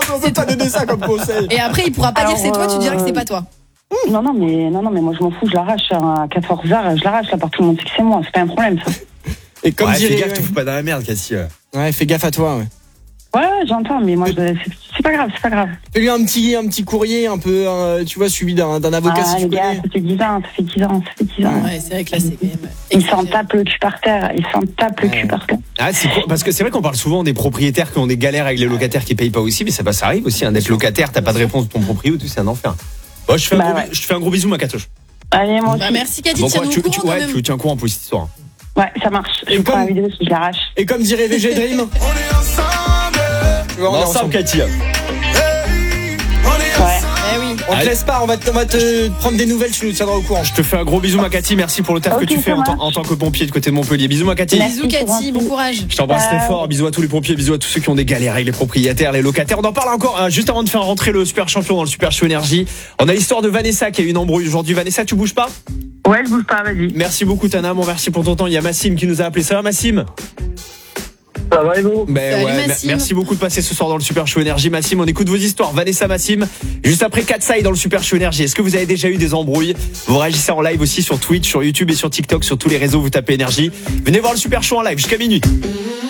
on peut pas donner ça comme conseil. Et après, il pourra pas dire que c'est toi, tu diras que c'est pas toi. Non, mais moi je m'en fous, je l'arrache à 14h, je l'arrache là par tout le monde, c'est que c'est moi, c'est pas un problème ça. Et comme fais dirait. gaffe, te fous pas dans la merde, Cathy. Ouais, fais gaffe à toi, ouais. Ouais, j'entends, mais moi c'est pas grave. Fais-lui un petit courrier un peu, tu vois, suivi d'un avocat si tu les gars, connais. ça fait 10 ans. Ouais, c'est vrai que là, c'est quand même. Ils s'en tapent le cul par terre, Ah, parce que c'est vrai qu'on parle souvent des propriétaires qui ont des galères avec les locataires qui payent pas aussi, mais ça arrive aussi, hein, d'être locataire, t'as pas de réponse de ton proprio, tout, c'est un enfer. Bon, je te fais un gros bisou, ma Catoche. Allez, moi aussi. Merci Cathy, Bon, tiens-nous au courant. tu tiens au courant pour cette histoire. Ouais, ça marche. Je prends la vidéo si je l'arrache. Et comme dirait VG Dream. On est ensemble, Cathy. Ouais. Eh oui. On te laisse pas, on va te prendre des nouvelles, tu nous tiendras au courant. Je te fais un gros bisou, ma Cathy. Merci pour le taf que tu fais en tant que pompier de côté de Montpellier. Bisous, ma Cathy. Bisous Cathy, bon courage. Je t'embrasse très fort. Bisous à tous les pompiers, bisous à tous ceux qui ont des galères avec les propriétaires, les locataires. On en parle encore juste avant de faire rentrer le super champion dans le Super Show Énergie. On a l'histoire de Vanessa qui a eu une embrouille aujourd'hui. Vanessa, tu bouges pas? Ouais, je bouge pas, vas-y. Merci beaucoup, Tana. Bon, merci pour ton temps. Il y a Massim qui nous a appelé. Ça va, Massim? Ça va et vous? Massim. Merci beaucoup de passer ce soir dans le Super Show Énergie. Massim, on écoute vos histoires. Vanessa, Massim, juste après Katsai dans le Super Show Énergie. Est-ce que vous avez déjà eu des embrouilles? Vous réagissez en live aussi sur Twitch, sur YouTube et sur TikTok, sur tous les réseaux. Vous tapez Énergie. Venez voir le Super Show en live jusqu'à minuit.